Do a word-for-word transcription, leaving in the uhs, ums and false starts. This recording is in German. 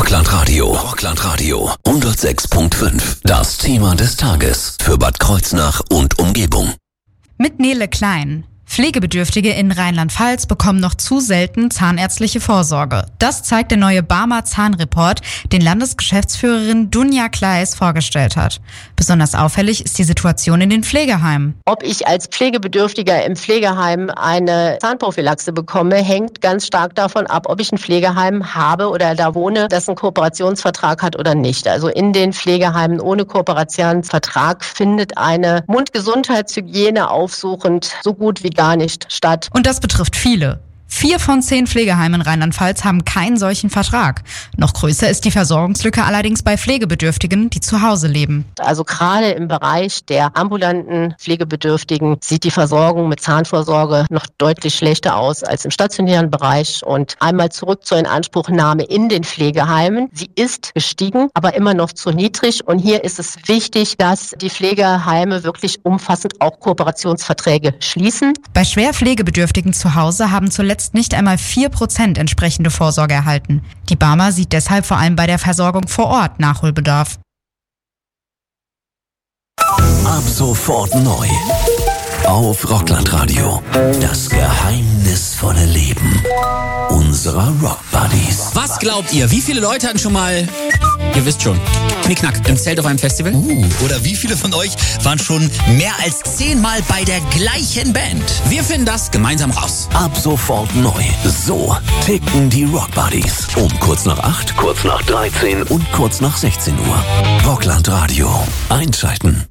Rockland Radio. Rockland Radio hundertsechs Komma fünf. Das Thema des Tages für Bad Kreuznach und Umgebung. Mit Nele Klein. Pflegebedürftige in Rheinland-Pfalz bekommen noch zu selten zahnärztliche Vorsorge. Das zeigt der neue Barmer Zahnreport, den Landesgeschäftsführerin Dunja Kleis vorgestellt hat. Besonders auffällig ist die Situation in den Pflegeheimen. Ob ich als Pflegebedürftiger im Pflegeheim eine Zahnprophylaxe bekomme, hängt ganz stark davon ab, ob ich ein Pflegeheim habe oder da wohne, das einen Kooperationsvertrag hat oder nicht. Also in den Pflegeheimen ohne Kooperationsvertrag findet eine Mundgesundheitshygiene aufsuchend so gut wie gar nicht statt. Und das betrifft viele. Vier von zehn Pflegeheimen in Rheinland-Pfalz haben keinen solchen Vertrag. Noch größer ist die Versorgungslücke allerdings bei Pflegebedürftigen, die zu Hause leben. Also gerade im Bereich der ambulanten Pflegebedürftigen sieht die Versorgung mit Zahnvorsorge noch deutlich schlechter aus als im stationären Bereich. Und einmal zurück zur Inanspruchnahme in den Pflegeheimen. Sie ist gestiegen, aber immer noch zu niedrig. Und hier ist es wichtig, dass die Pflegeheime wirklich umfassend auch Kooperationsverträge schließen. Bei schwer Pflegebedürftigen zu Hause haben zuletzt nicht einmal vier Prozent entsprechende Vorsorge erhalten. Die Barmer sieht deshalb vor allem bei der Versorgung vor Ort Nachholbedarf. Ab sofort neu auf Rockland Radio. Das geheimnisvolle Leben unserer Rock Buddies. Was glaubt ihr? Wie viele Leute hatten schon mal, ihr wisst schon, Knickknack im Zelt auf einem Festival? Uh, oder wie viele von euch waren schon mehr als zehnmal bei der gleichen Band? Wir finden das gemeinsam raus. Ab sofort neu. So ticken die Rock Buddies. Um kurz nach acht, kurz nach dreizehn und kurz nach sechzehn Uhr. Rockland Radio. Einschalten.